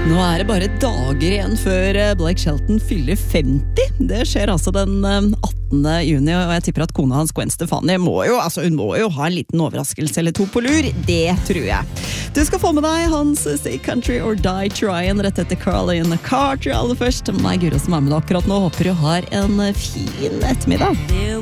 Nå det bare dager igjen før Blake Shelton fyller 50. Det skjer altså den 18. juni, og jeg tipper at kona hans, Gwen Stefani, hun må jo ha en liten overraskelse eller to på lur. Det tror jeg. Du skal få med deg hans Stay Country or Die Tryin' rett etter Carly in the Carter aller først. Meg Guro som med deg akkurat nå, håper du har en fin ettermiddag.